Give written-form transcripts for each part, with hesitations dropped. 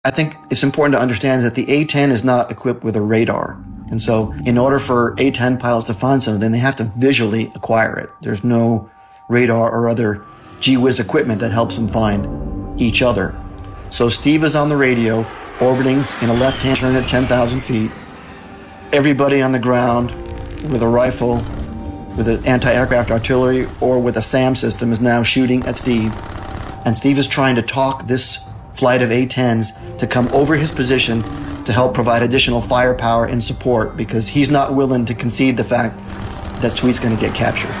I think it's important to understand that the A-10 is not equipped with a radar. And so in order for A-10 pilots to find something, they have to visually acquire it. There's no radar or other gee-whiz equipment that helps them find each other. So Steve is on the radio, orbiting in a left-hand turn at 10,000 feet. Everybody on the ground with a rifle, with an anti-aircraft artillery, or with a SAM system is now shooting at Steve. And Steve is trying to talk this flight of A-10s to come over his position to help provide additional firepower and support, because he's not willing to concede the fact that Sweet's going to get captured.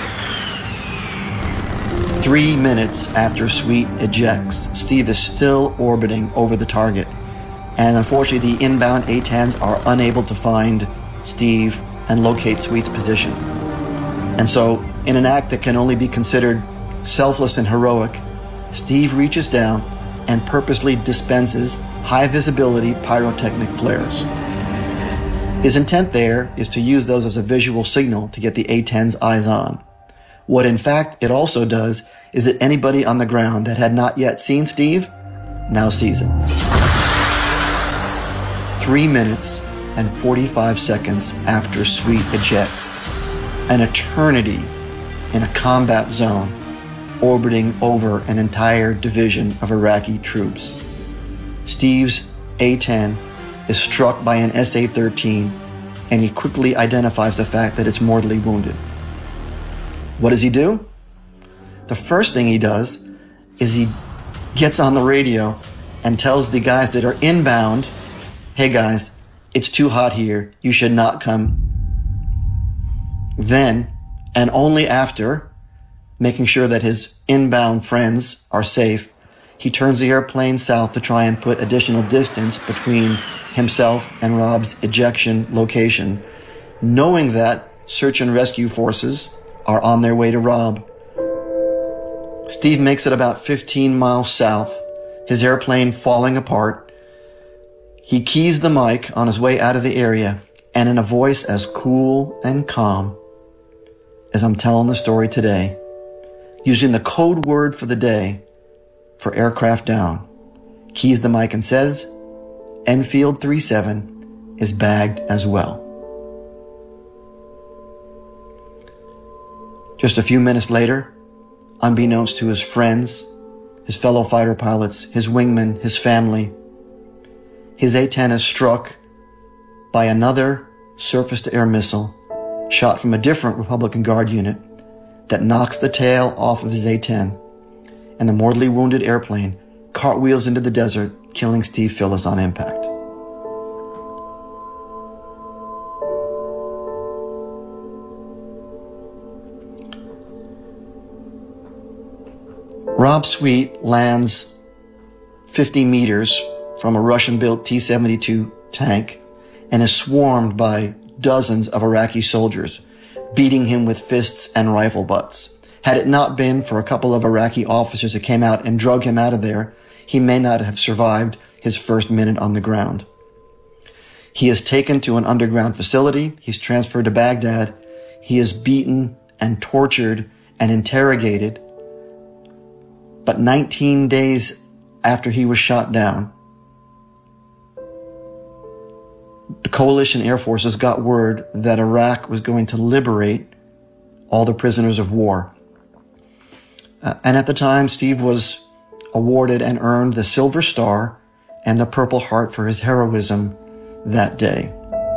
3 minutes after Sweet ejects, Steve is still orbiting over the target. And unfortunately, the inbound A-10s are unable to find Steve and locate Sweet's position. And so, in an act that can only be considered selfless and heroic, Steve reaches down and purposely dispenses high-visibility pyrotechnic flares. His intent there is to use those as a visual signal to get the A-10's eyes on. What in fact it also does is that anybody on the ground that had not yet seen Steve now sees him. 3 minutes and 45 seconds after Sweet ejects, an eternity in a combat zone orbiting over an entire division of Iraqi troops. Steve's A-10 is struck by an SA-13, and he quickly identifies the fact that it's mortally wounded. What does he do? The first thing he does is he gets on the radio and tells the guys that are inbound, hey guys, it's too hot here, you should not come. Then, and only after, making sure that his inbound friends are safe, he turns the airplane south to try and put additional distance between himself and Rob's ejection location, knowing that search and rescue forces are on their way to Rob. Steve makes it about 15 miles south, his airplane falling apart. He keys the mic on his way out of the area, and in a voice as cool and calm as I'm telling the story today, using the code word for the day for aircraft down, keys the mic and says, Enfield 37 is bagged as well. Just a few minutes later, unbeknownst to his friends, his fellow fighter pilots, his wingmen, his family, his A-10 is struck by another surface-to-air missile shot from a different Republican Guard unit that knocks the tail off of his A-10, and the mortally wounded airplane cartwheels into the desert, killing Steve Phillis on impact. Rob Sweet lands 50 meters from a Russian-built T-72 tank and is swarmed by dozens of Iraqi soldiers, beating him with fists and rifle butts. Had it not been for a couple of Iraqi officers that came out and drug him out of there, he may not have survived his first minute on the ground. He is taken to an underground facility. He's transferred to Baghdad. He is beaten and tortured and interrogated. But 19 days after he was shot down, the coalition air forces got word that Iraq was going to liberate all the prisoners of war. And at the time, Steve was awarded and earned the Silver Star and the Purple Heart for his heroism that day.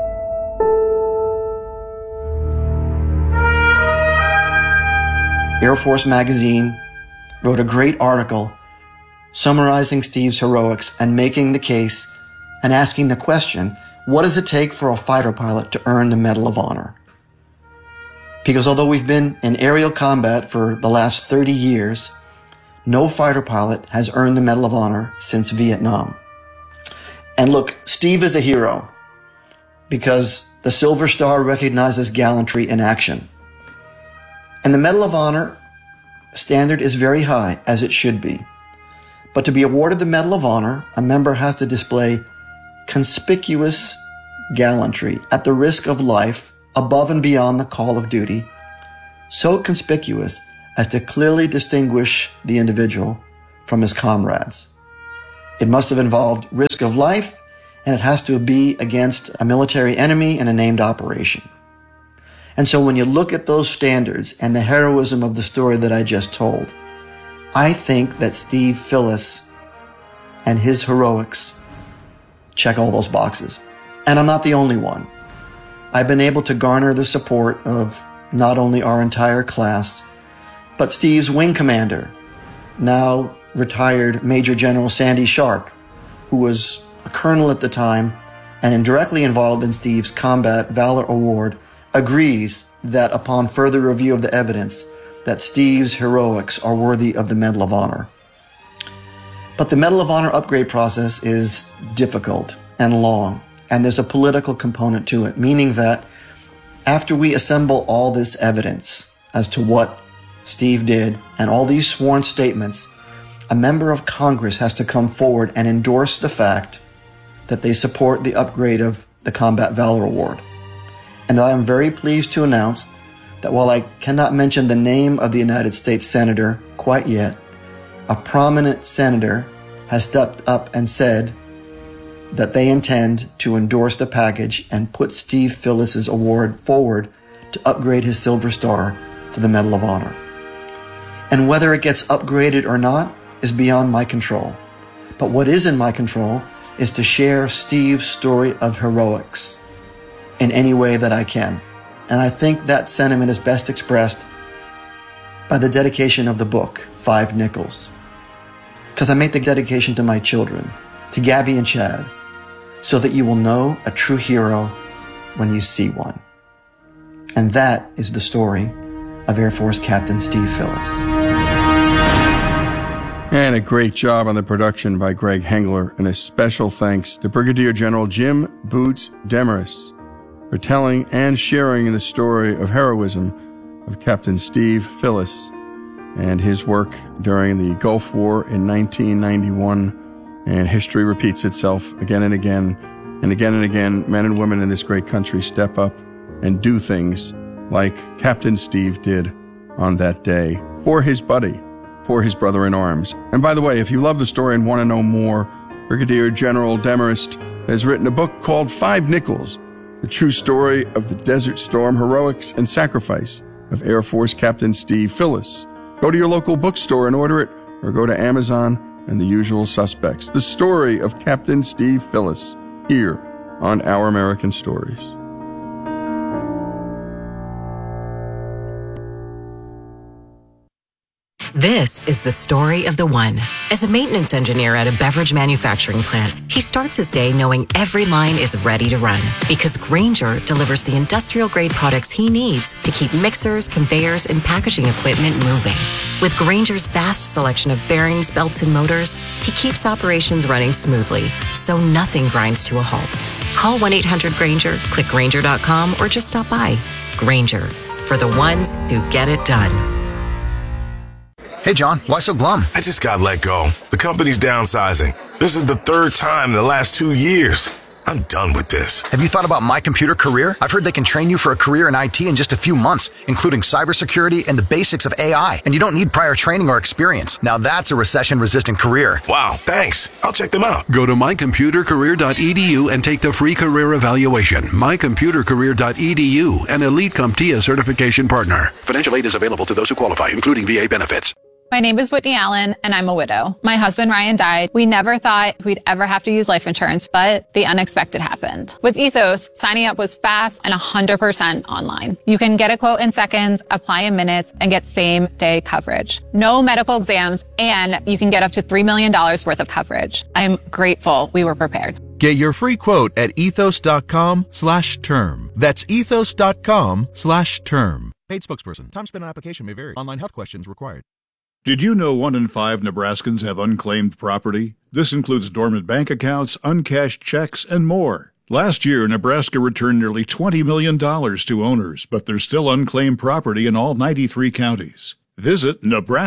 Air Force Magazine wrote a great article summarizing Steve's heroics and making the case and asking the question, what does it take for a fighter pilot to earn the Medal of Honor? Because although we've been in aerial combat for the last 30 years, no fighter pilot has earned the Medal of Honor since Vietnam. And look, Steve is a hero because the Silver Star recognizes gallantry in action. And the Medal of Honor standard is very high, as it should be. But to be awarded the Medal of Honor, a member has to display conspicuous gallantry at the risk of life above and beyond the call of duty, so conspicuous as to clearly distinguish the individual from his comrades. It must have involved risk of life, and it has to be against a military enemy and a named operation. And so when you look at those standards and the heroism of the story that I just told, I think that Steve Phillis and his heroics check all those boxes. And I'm not the only one. I've been able to garner the support of not only our entire class, but Steve's wing commander, now retired Major General Sandy Sharp, who was a colonel at the time and indirectly involved in Steve's Combat Valor Award, agrees that upon further review of the evidence, that Steve's heroics are worthy of the Medal of Honor. But the Medal of Honor upgrade process is difficult and long, and there's a political component to it, meaning that after we assemble all this evidence as to what Steve did and all these sworn statements, a member of Congress has to come forward and endorse the fact that they support the upgrade of the Combat Valor Award. And I am very pleased to announce that while I cannot mention the name of the United States Senator quite yet, a prominent senator has stepped up and said that they intend to endorse the package and put Steve Phillis's award forward to upgrade his Silver Star to the Medal of Honor. And whether it gets upgraded or not is beyond my control. But what is in my control is to share Steve's story of heroics in any way that I can. And I think that sentiment is best expressed by the dedication of the book, 5 Nickels. Because I make the dedication to my children, to Gabby and Chad, so that you will know a true hero when you see one. And that is the story of Air Force Captain Steve Phillis. And a great job on the production by Greg Hengler, and a special thanks to Brigadier General Jim Boots Demarest for telling and sharing the story of heroism of Captain Steve Phillis and his work during the Gulf War in 1991. And history repeats itself again and again and again and again. Men and women in this great country step up and do things like Captain Steve did on that day for his buddy, for his brother in arms. And by the way, if you love the story and want to know more, Brigadier General Demarest has written a book called 5 Nickels, the true story of the Desert Storm heroics and sacrifice of Air Force Captain Steve Phillis. Go to your local bookstore and order it, or go to Amazon and the usual suspects. The story of Captain Steve Phillis, here on Our American Stories. This is the story of the one. As a maintenance engineer at a beverage manufacturing plant, he starts his day knowing every line is ready to run because Grainger delivers the industrial-grade products he needs to keep mixers, conveyors, and packaging equipment moving. With Grainger's vast selection of bearings, belts, and motors, he keeps operations running smoothly, so nothing grinds to a halt. Call 1-800-GRAINGER, click Grainger.com, or just stop by. Grainger, for the ones who get it done. Hey, John, why so glum? I just got let go. The company's downsizing. This is the 3rd time in the last 2 years. I'm done with this. Have you thought about My Computer Career? I've heard they can train you for a career in IT in just a few months, including cybersecurity and the basics of AI. And you don't need prior training or experience. Now that's a recession-resistant career. Wow, thanks. I'll check them out. Go to mycomputercareer.edu and take the free career evaluation. mycomputercareer.edu, an Elite CompTIA certification partner. Financial aid is available to those who qualify, including VA benefits. My name is Whitney Allen, and I'm a widow. My husband, Ryan, died. We never thought we'd ever have to use life insurance, but the unexpected happened. With Ethos, signing up was fast and 100% online. You can get a quote in seconds, apply in minutes, and get same-day coverage. No medical exams, and you can get up to $3 million worth of coverage. I'm grateful we were prepared. Get your free quote at ethos.com/term. That's ethos.com/term. Paid spokesperson. Time spent on application may vary. Online health questions required. Did you know 1 in 5 Nebraskans have unclaimed property? This includes dormant bank accounts, uncashed checks, and more. Last year, Nebraska returned nearly $20 million to owners, but there's still unclaimed property in all 93 counties. Visit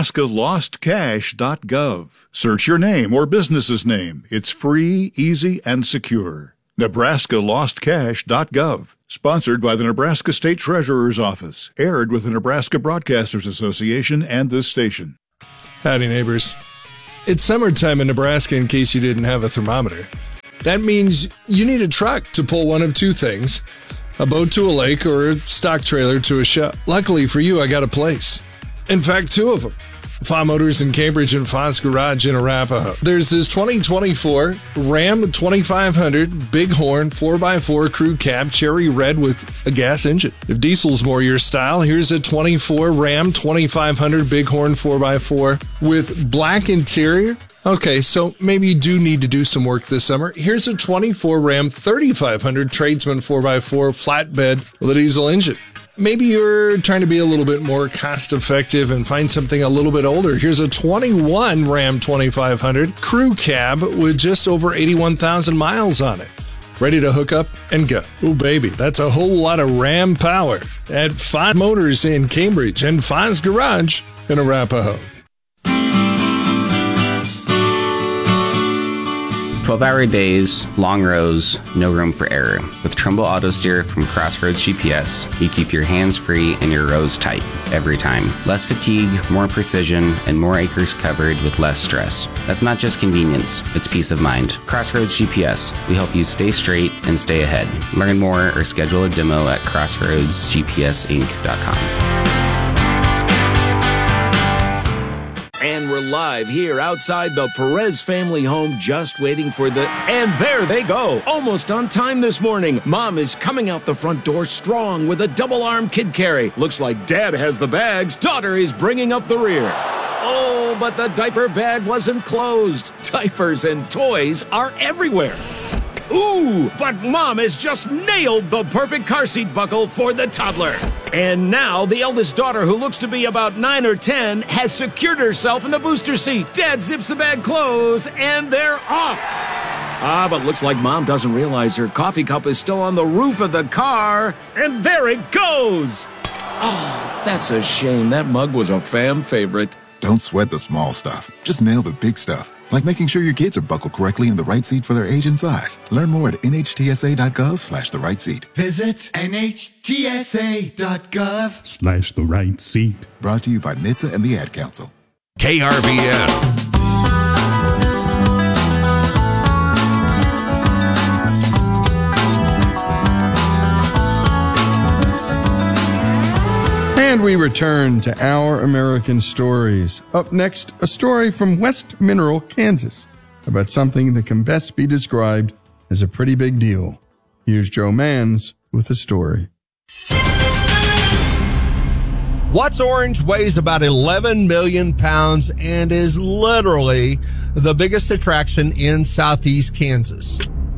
nebraskalostcash.gov. Search your name or business's name. It's free, easy, and secure. nebraskalostcash.gov. Sponsored by the Nebraska State Treasurer's Office. Aired with the Nebraska Broadcasters Association and this station. Howdy, neighbors. It's summertime in Nebraska, in case you didn't have a thermometer. That means you need a truck to pull one of two things: a boat to a lake or a stock trailer to a shop. Luckily for you, I got a place. In fact, two of them. Fa Motors in Cambridge and Fa's Garage in Arapahoe. There's this 2024 Ram 2500 Bighorn 4x4 crew cab, cherry red with a gas engine. If diesel's more your style, here's a 24 Ram 2500 Bighorn 4x4 with black interior. Okay, so maybe you do need to do some work this summer. Here's a 24 Ram 3500 Tradesman 4x4 flatbed with a diesel engine. Maybe you're trying to be a little bit more cost effective and find something a little bit older. Here's a 21 Ram 2500 crew cab with just over 81,000 miles on it. Ready to hook up and go. Oh, baby, that's a whole lot of Ram power at Fa Motors in Cambridge and Fa's Garage in Arapahoe. 12-hour days, long rows, no room for error. With Trumbull Auto Steer from Crossroads GPS, you keep your hands free and your rows tight every time. Less fatigue, more precision, and more acres covered with less stress. That's not just convenience, it's peace of mind. Crossroads GPS, we help you stay straight and stay ahead. Learn more or schedule a demo at crossroadsgpsinc.com. And we're live here outside the Perez family home, just waiting for the... And there they go, almost on time this morning. Mom is coming out the front door strong with a double-arm kid carry. Looks like Dad has the bags. Daughter is bringing up the rear. Oh, but the diaper bag wasn't closed. Diapers and toys are everywhere. Ooh, but Mom has just nailed the perfect car seat buckle for the toddler. And now the eldest daughter, who looks to be about 9 or 10, has secured herself in the booster seat. Dad zips the bag closed, and they're off. But looks like Mom doesn't realize her coffee cup is still on the roof of the car. And there it goes. Oh, that's a shame. That mug was a fam favorite. Don't sweat the small stuff. Just nail the big stuff, like making sure your kids are buckled correctly in the right seat for their age and size. Learn more at nhtsa.gov/the right seat. Visit nhtsa.gov/the right seat. Brought to you by NHTSA and the Ad Council. KRBN. And we return to Our American Stories. Up next, a story from West Mineral, Kansas, about something that can best be described as a pretty big deal. Here's Joe Manns with the story. What's Orange weighs about 11 million pounds and is literally the biggest attraction in southeast Kansas.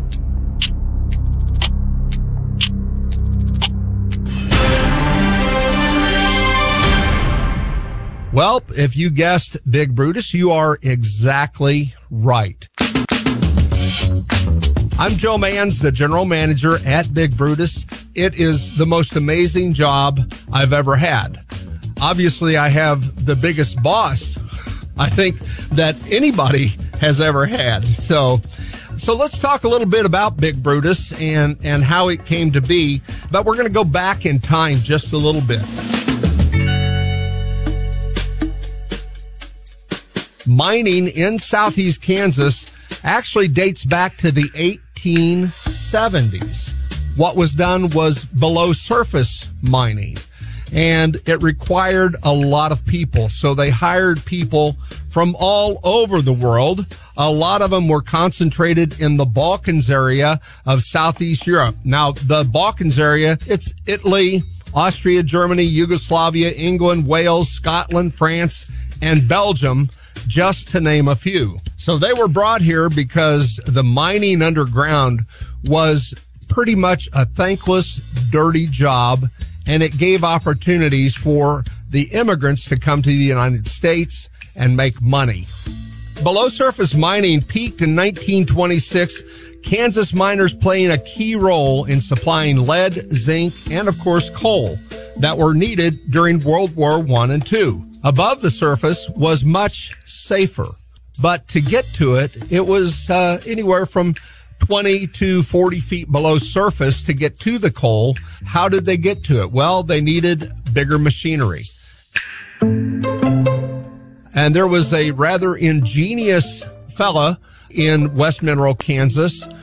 Well, if you guessed Big Brutus, you are exactly right. I'm Joe Manns, the general manager at Big Brutus. It is the most amazing job I've ever had. Obviously, I have the biggest boss, I think, that anybody has ever had. So let's talk a little bit about Big Brutus and how it came to be, but we're going to go back in time just a little bit. Mining in southeast Kansas actually dates back to the 1870s. What was done was below surface mining, and it required a lot of people. So they hired people from all over the world. A lot of them were concentrated in the Balkans area of southeast Europe. Now, the Balkans area, it's Italy, Austria, Germany, Yugoslavia, England, Wales, Scotland, France, and Belgium, just to name a few. So they were brought here because the mining underground was pretty much a thankless, dirty job, and it gave opportunities for the immigrants to come to the United States and make money. Below surface mining peaked in 1926, Kansas miners playing a key role in supplying lead, zinc, and of course coal that were needed during World War I and II. Above the surface was much safer, but to get to it, it was anywhere from 20 to 40 feet below surface to get to the coal. How did they get to it? Well, they needed bigger machinery. And there was a rather ingenious fella in West Monroe, Kansas,